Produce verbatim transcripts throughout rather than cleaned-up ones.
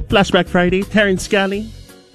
Flashback Friday, Terrence Scally.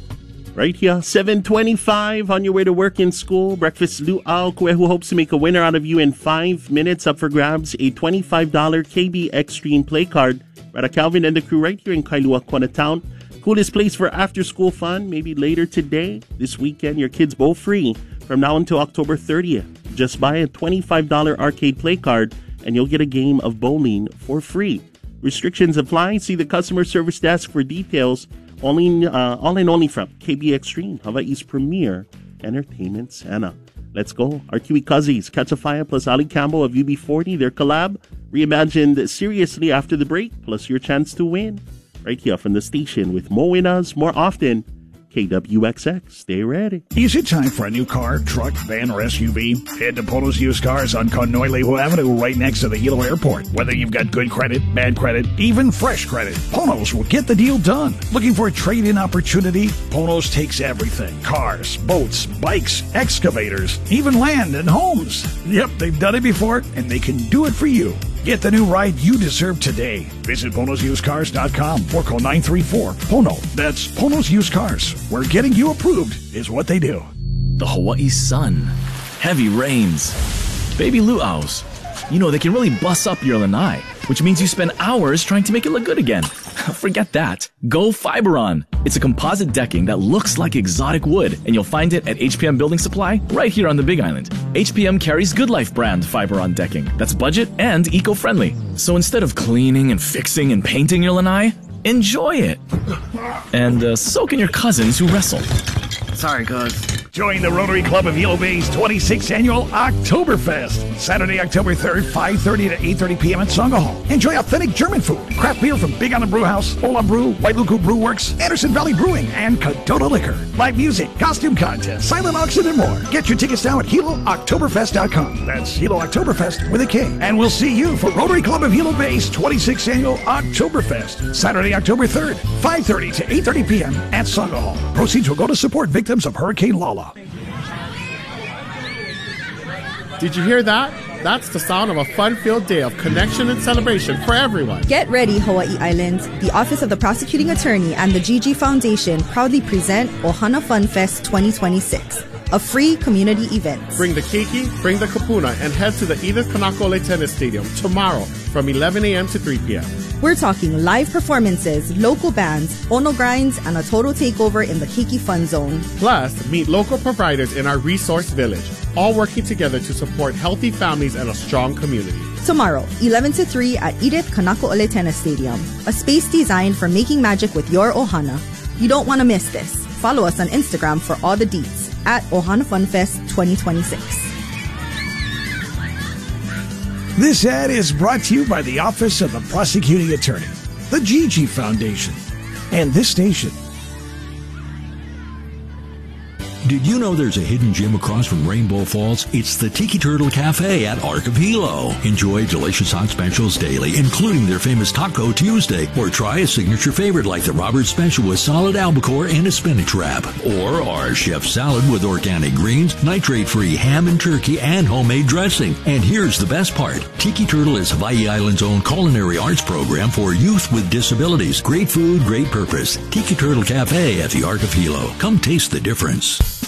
Right here, seven twenty-five on your way to work in school. Breakfast Luau, who hopes to make a winner out of you in five minutes. Up for grabs, a twenty-five dollars K B Extreme Play Card. Rada Calvin and the crew right here in Kailua, Kona Town. Coolest place for after-school fun, maybe later today. This weekend, your kids both free from now until October thirtieth. Just buy a twenty-five dollars arcade play card and you'll get a game of bowling for free. Restrictions apply. See the customer service desk for details. Only, uh, all and only from K B Extreme, Hawaii's premier entertainment center. Let's go. Our Kiwi Cousins, Catch a Fire plus Ali Campbell of U B forty, their collab, reimagined seriously after the break, plus your chance to win. Right here from the station with more winners more often. K W X X. Stay ready. Is it time for a new car, truck, van, or S U V? Head to Pono's Used Cars on Kaho'olawe Avenue right next to the Hilo Airport. Whether you've got good credit, bad credit, even fresh credit, Pono's will get the deal done. Looking for a trade-in opportunity? Pono's takes everything. Cars, boats, bikes, excavators, even land and homes. Yep, they've done it before, and they can do it for you. Get the new ride you deserve today. Visit Ponos Used Cars dot com or call nine three four P O N O. That's Ponos Used Cars, where getting you approved is what they do. The Hawaii sun, heavy rains, baby luau's. You know, they can really bust up your lanai, which means you spend hours trying to make it look good again. Forget that. Go Fiberon. It's a composite decking that looks like exotic wood, and you'll find it at H P M Building Supply right here on the Big Island. H P M carries Good Life brand Fiberon decking that's budget and eco-friendly. So instead of cleaning and fixing and painting your lanai, enjoy it. And uh, soak in your cousins who wrestle. Sorry, cuz. Join the Rotary Club of Hilo Bay's twenty-sixth Annual Oktoberfest. Saturday, October third, five thirty to eight thirty p.m. at Songa Hall. Enjoy authentic German food, craft beer from Big Island Brew House, Ola Brew, White Luku Brew Works, Anderson Valley Brewing, and Kadota Liquor. Live music, costume contest, silent auction, and more. Get your tickets now at Hilo Oktoberfest dot com. That's Hilo Oktoberfest with a K. And we'll see you for Rotary Club of Hilo Bay's twenty-sixth Annual Oktoberfest. Saturday, October third, five thirty to eight thirty p.m. at Songa Hall. Proceeds will go to support victims of Hurricane Lala. Did you hear that? That's the sound of a fun-filled day of connection and celebration for everyone. Get ready, Hawaii Islands. The Office of the Prosecuting Attorney and the G G Foundation proudly present Ohana Fun Fest twenty twenty-six, a free community event. Bring the keiki, bring the kapuna, and head to the Edith Kanakole Tennis Stadium tomorrow from eleven a.m. to three p.m. We're talking live performances, local bands, ono grinds, and a total takeover in the Keiki Fun Zone. Plus, meet local providers in our resource village, all working together to support healthy families and a strong community. Tomorrow, eleven to three at Edith Kanakole Tennis Stadium, a space designed for making magic with your ohana. You don't want to miss this. Follow us on Instagram for all the deets at Ohana Fun Fest twenty twenty-six. This ad is brought to you by the Office of the Prosecuting Attorney, the G G Foundation, and this station. Did you know there's a hidden gem across from Rainbow Falls? It's the Tiki Turtle Cafe at Ark of Hilo. Enjoy delicious hot specials daily, including their famous Taco Tuesday. Or try a signature favorite like the Robert Special with solid albacore and a spinach wrap. Or our chef salad with organic greens, nitrate-free ham and turkey, and homemade dressing. And here's the best part. Tiki Turtle is Hawaii Island's own culinary arts program for youth with disabilities. Great food, great purpose. Tiki Turtle Cafe at the Ark of Hilo. Come taste the difference.